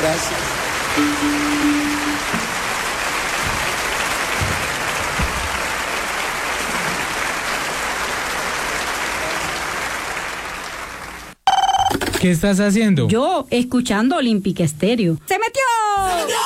Gracias. ¿Qué estás haciendo? Yo, escuchando Olímpica Estéreo. Se me